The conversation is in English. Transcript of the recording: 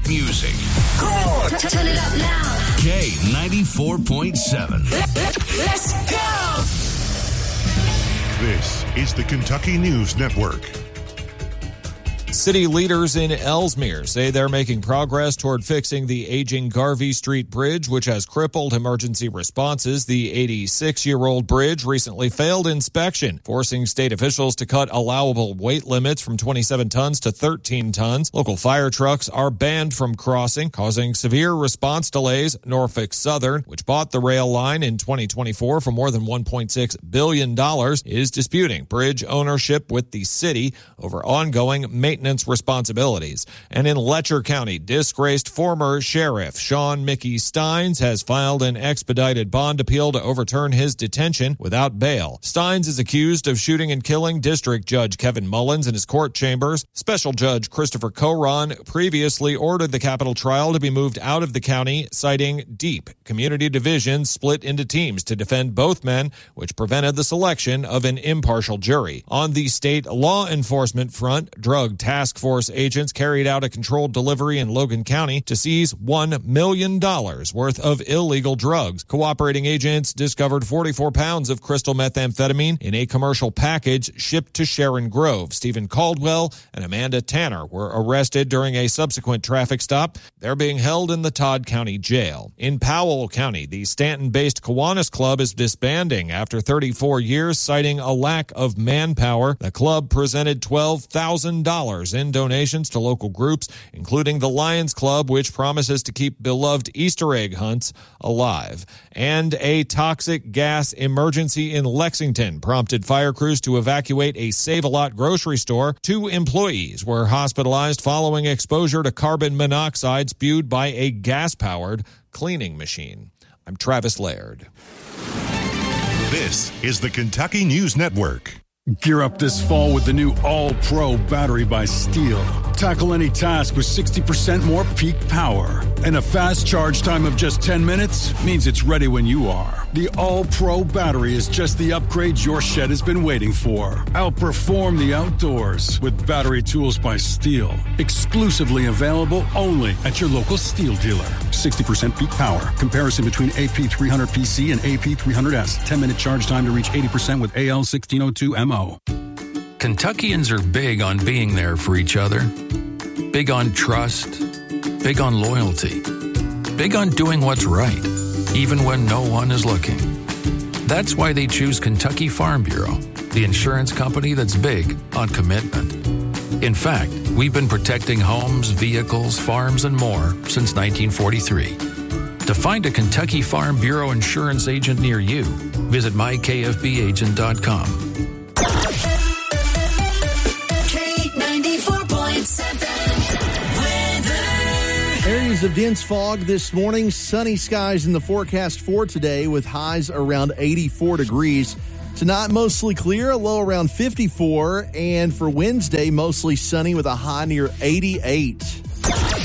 music. Cool. Turn it up now. K94.7. Let's go. This is the Kentucky News Network. City leaders in Ellesmere say they're making progress toward fixing the aging Garvey Street Bridge, which has crippled emergency responses. The 86-year-old bridge recently failed inspection, forcing state officials to cut allowable weight limits from 27 tons to 13 tons. Local fire trucks are banned from crossing, causing severe response delays. Norfolk Southern, which bought the rail line in 2024 for more than $1.6 billion, is disputing bridge ownership with the city over ongoing maintenance responsibilities. And in Letcher County, disgraced former sheriff Sean Mickey Steins has filed an expedited bond appeal to overturn his detention without bail. Steins is accused of shooting and killing District Judge Kevin Mullins in his court chambers. Special Judge Christopher Coron previously ordered the capital trial to be moved out of the county, citing deep community divisions split into teams to defend both men, which prevented the selection of an impartial jury. On the state law enforcement front, drug task force agents carried out a controlled delivery in Logan County to seize $1 million worth of illegal drugs. Cooperating agents discovered 44 pounds of crystal methamphetamine in a commercial package shipped to Sharon Grove. Stephen Caldwell and Amanda Tanner were arrested during a subsequent traffic stop. They're being held in the Todd County Jail. In Powell County, the Stanton-based Kiwanis Club is disbanding after 34 years, citing a lack of manpower. The club presented $12,000 in donations to local groups, including the Lions Club, which promises to keep beloved Easter egg hunts alive. And a toxic gas emergency in Lexington prompted fire crews to evacuate a Save-A-Lot grocery store. 2 employees were hospitalized following exposure to carbon monoxide spewed by a gas-powered cleaning machine. I'm Travis Laird. This is the Kentucky News Network. Gear up this fall with the new All-Pro battery by Steel. Tackle any task with 60% more peak power. And a fast charge time of just 10 minutes means it's ready when you are. The All-Pro battery is just the upgrade your shed has been waiting for. Outperform the outdoors with battery tools by Steel. Exclusively available only at your local Steel dealer. 60% peak power. Comparison between AP300PC and AP300S. 10-minute charge time to reach 80% with AL1602MO. Kentuckians are big on being there for each other. Big on trust. Big on loyalty. Big on doing what's right, even when no one is looking. That's why they choose Kentucky Farm Bureau, the insurance company that's big on commitment. In fact, we've been protecting homes, vehicles, farms, and more since 1943. To find a Kentucky Farm Bureau insurance agent near you, visit mykfbagent.com. Areas of dense fog this morning. Sunny skies in the forecast for today with highs around 84 degrees. Tonight, mostly clear, a low around 54. And for Wednesday, mostly sunny with a high near 88.